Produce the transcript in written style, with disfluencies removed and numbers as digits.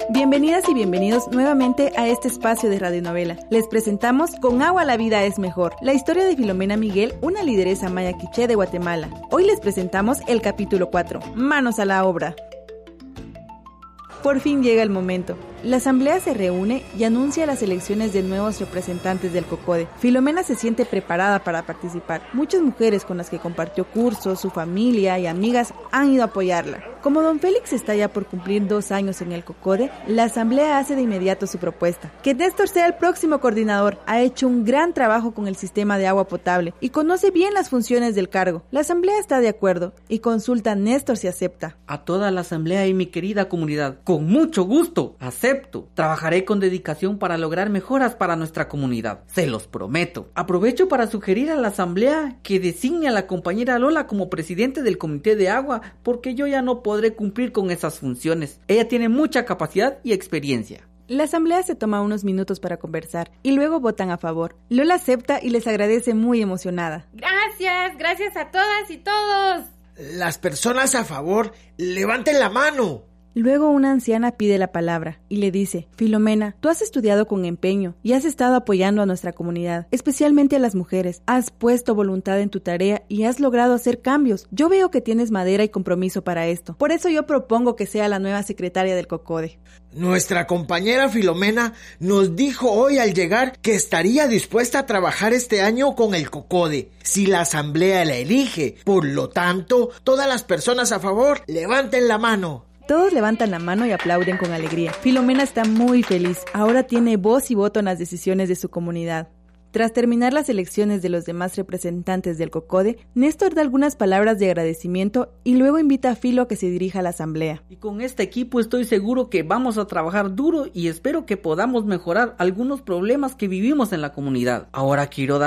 Bienvenidas y bienvenidos nuevamente a este espacio de radionovela. Les presentamos Con agua la vida es mejor, la historia de Filomena Miguel, una lideresa maya quiché de Guatemala. Hoy les presentamos el capítulo 4, Manos a la obra. Por fin llega el momento. La asamblea se reúne y anuncia las elecciones de nuevos representantes del COCODE. Filomena se siente preparada para participar. Muchas mujeres con las que compartió cursos, su familia y amigas han ido a apoyarla. Como don Félix está ya por cumplir 2 años en el COCODE, la asamblea hace de inmediato su propuesta. Que Néstor sea el próximo coordinador. Ha hecho un gran trabajo con el sistema de agua potable y conoce bien las funciones del cargo. La asamblea está de acuerdo y consulta a Néstor si acepta. A toda la asamblea y mi querida comunidad, con mucho gusto, acepto. Trabajaré con dedicación para lograr mejoras para nuestra comunidad, se los prometo. Aprovecho para sugerir a la asamblea que designe a la compañera Lola como presidente del comité de agua, porque yo ya no podré cumplir con esas funciones. Ella tiene mucha capacidad y experiencia. La asamblea se toma unos minutos para conversar y luego votan a favor. Lola acepta y les agradece muy emocionada. Gracias a todas y todos. Las personas a favor, levanten la mano. Luego una anciana pide la palabra y le dice: Filomena, tú has estudiado con empeño y has estado apoyando a nuestra comunidad, especialmente a las mujeres. Has puesto voluntad en tu tarea y has logrado hacer cambios. Yo veo que tienes madera y compromiso para esto. Por eso yo propongo que sea la nueva secretaria del COCODE. Nuestra compañera Filomena nos dijo hoy al llegar que estaría dispuesta a trabajar este año con el COCODE, si la asamblea la elige. Por lo tanto, todas las personas a favor, levanten la mano. Todos levantan la mano y aplauden con alegría. Filomena está muy feliz. Ahora tiene voz y voto en las decisiones de su comunidad. Tras terminar las elecciones de los demás representantes del COCODE, Néstor da algunas palabras de agradecimiento y luego invita a Filo a que se dirija a la asamblea. Y con este equipo estoy seguro que vamos a trabajar duro y espero que podamos mejorar algunos problemas que vivimos en la comunidad. Ahora quiero dar